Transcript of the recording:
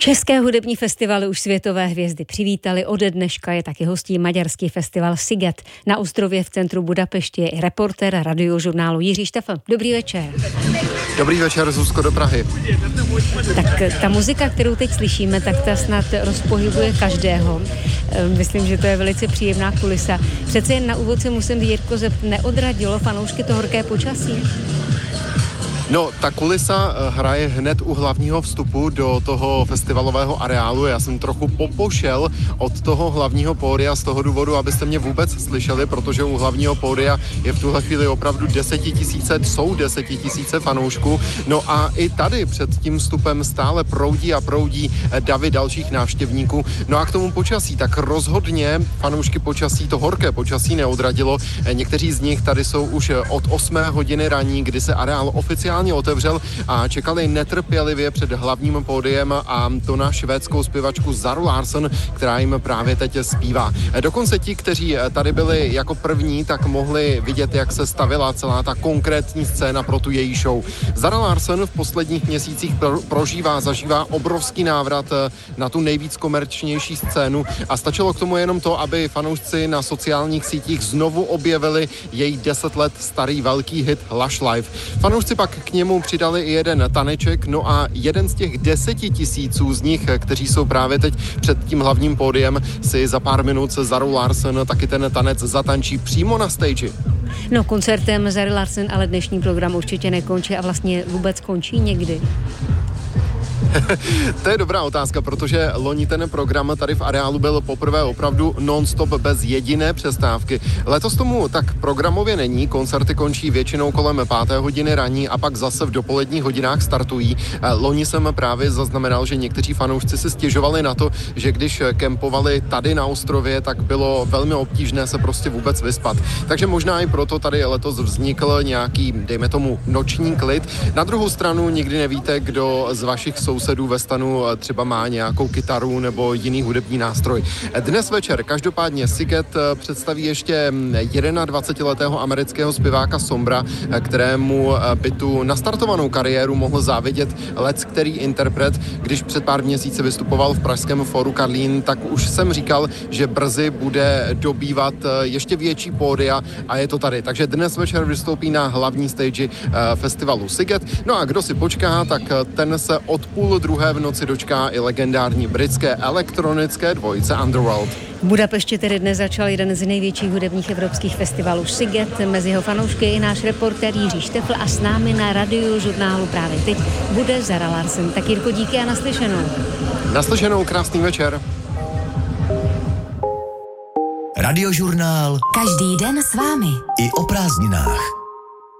České hudební festivaly už světové hvězdy přivítali. Ode dneška je taky hostí maďarský festival Sziget. Na ostrově v centru Budapešti je i reportér Radiožurnálu Jiří Štefl. Dobrý večer. Dobrý večer, Zuzko, do Prahy. Tak ta muzika, kterou teď slyšíme, tak ta snad rozpohybuje každého. Myslím, že to je velice příjemná kulisa. Přece jen na úvod se musím, Jirko, neodradilo fanoušky to horké počasí? No, ta kulisa hraje hned u hlavního vstupu do toho festivalového areálu. Já jsem trochu popošel od toho hlavního pódia z toho důvodu, abyste mě vůbec slyšeli, protože u hlavního pódia je v tuhle chvíli opravdu 10 000 fanoušků. No a i tady před tím vstupem stále proudí a proudí davy dalších návštěvníků. No a k tomu počasí, tak rozhodně fanoušky počasí, to horké počasí neodradilo. Někteří z nich tady jsou už od 8 hodiny raní, kdy se areál oficiálně otevřel a čekali netrpělivě před hlavním pódiem, a to na švédskou zpěvačku Zaru Larsson, která jim právě teď zpívá. Dokonce ti, kteří tady byli jako první, tak mohli vidět, jak se stavila celá ta konkrétní scéna pro tu její show. Zara Larsson v posledních měsících zažívá obrovský návrat na tu nejvíc komerčnější scénu a stačilo k tomu jenom to, aby fanoušci na sociálních sítích znovu objevili její 10 let starý velký hit Lush Life. Fanoušci pak k němu přidali i jeden taneček, no a jeden z těch 10 000 z nich, kteří jsou právě teď před tím hlavním pódiem, si za pár minut se Zarou Larsson taky ten tanec zatančí přímo na stage. No, koncertem Zary Larsson ale dnešní program určitě nekončí a vlastně vůbec končí někdy. To je dobrá otázka, protože loni ten program tady v areálu byl poprvé opravdu non-stop bez jediné přestávky. Letos tomu tak programově není, koncerty končí většinou kolem 5. hodiny raní a pak zase v dopoledních hodinách startují. Loni jsem právě zaznamenal, že někteří fanoušci si stěžovali na to, že když kempovali tady na ostrově, tak bylo velmi obtížné se prostě vůbec vyspat. Takže možná i proto tady letos vznikl nějaký, dejme tomu, noční klid. Na druhou stranu nikdy nevíte, kdo z vašich sousedů ve stanu třeba má nějakou kytaru nebo jiný hudební nástroj. Dnes večer každopádně Sziget představí ještě 21letého amerického zpěváka Sombra, kterému by tu nastartovanou kariéru mohl závidět leckterý interpret. Když před pár měsíci vystupoval v pražském Fóru Karlín, tak už jsem říkal, že brzy bude dobývat ještě větší pódia a je to tady. Takže dnes večer vystoupí na hlavní stage festivalu Sziget. No a kdo si počká, tak ten se od 1:30 v noci dočká i legendární britské elektronické dvojice Underworld. V Budapešti tedy dnes začal jeden z největších hudebních evropských festivalů Sziget. Mezi jeho fanoušky je i náš reportér Jiří Štefl a s námi na Radiožurnálu právě teď bude Zara Larsson. Tak Jirko, díky a naslyšenou. Naslyšenou, krásný večer. Radiožurnál. Každý den s vámi. I o prázdninách.